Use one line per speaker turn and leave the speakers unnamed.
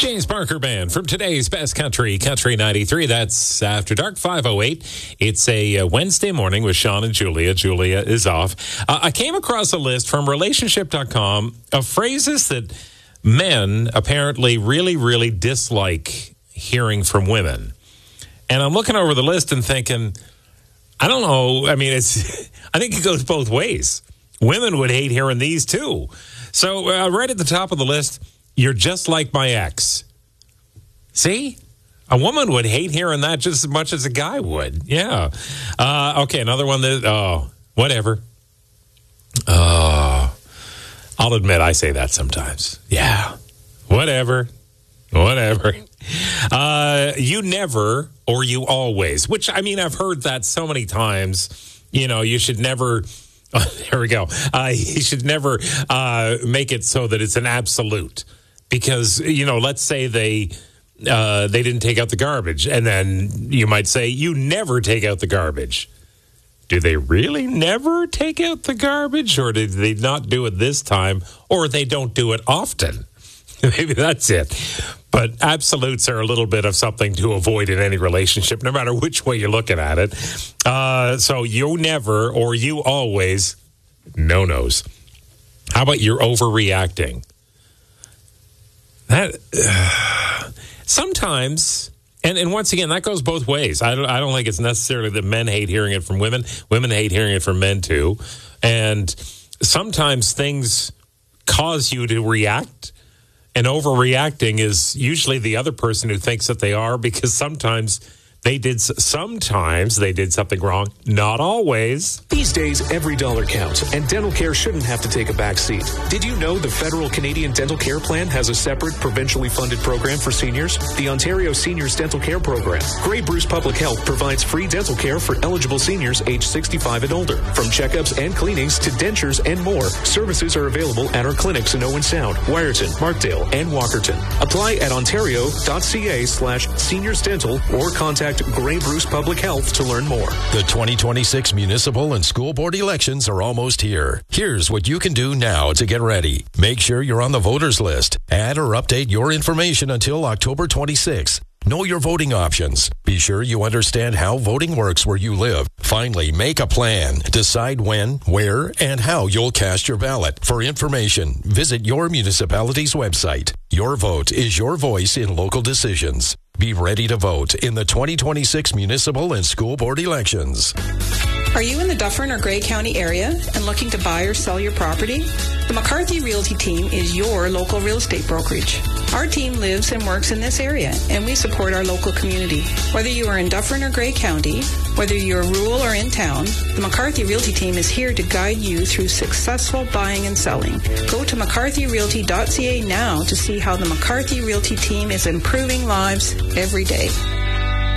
James Barker Band from today's Best Country, Country 93. That's After Dark, 5:08. It's a Wednesday morning with Sean and Julia. Julia is off. I came across a list from relationship.com of phrases that men apparently really, really dislike hearing from women. And I'm looking over the list and thinking, I don't know. I mean, I think it goes both ways. Women would hate hearing these too. So right at the top of the list, you're just like my ex. See? A woman would hate hearing that just as much as a guy would. Yeah. Okay, another one that, whatever. I'll admit I say that sometimes. Yeah. Whatever. You never or you always, which, I mean, I've heard that so many times. You know, you should never... there we go. You should never make it so that it's an absolute. Because, you know, let's say they didn't take out the garbage, and then you might say, you never take out the garbage. Do they really never take out the garbage, or did they not do it this time, or they don't do it often? Maybe that's it. But absolutes are a little bit of something to avoid in any relationship, no matter which way you're looking at it. So you never or you always, no-nos. How about you're overreacting? That sometimes, and once again, that goes both ways. I don't think it's necessarily that men hate hearing it from women. Women hate hearing it from men too. And sometimes things cause you to react, and overreacting is usually the other person who thinks that they are, because sometimes they did something wrong. Not always.
These days, every dollar counts, and dental care shouldn't have to take a back seat. Did you know the Federal Canadian Dental Care Plan has a separate provincially funded program for seniors? The Ontario Seniors Dental Care Program. Grey Bruce Public Health provides free dental care for eligible seniors age 65 and older. From checkups and cleanings to dentures and more, services are available at our clinics in Owen Sound, Wyerton, Markdale, and Walkerton. Apply at ontario.ca/seniorsdental or contact Grey Bruce Public Health to learn more.
The 2026 municipal and school board elections are almost here. Here's what you can do now to get ready. Make sure you're on the voters list. Add or update your information until October 26th. Know your voting options. Be sure you understand how voting works where you live. Finally, make a plan. Decide when, where, and how you'll cast your ballot. For information, visit your municipality's website. Your vote is your voice in local decisions. Be ready to vote in the 2026 municipal and school board elections.
Are you in the Dufferin or Grey County area and looking to buy or sell your property? The McCarthy Realty Team is your local real estate brokerage. Our team lives and works in this area, and we support our local community. Whether you are in Dufferin or Grey County, whether you're rural or in town, the McCarthy Realty Team is here to guide you through successful buying and selling. Go to mccarthyrealty.ca now to see how the McCarthy Realty Team is improving lives every day.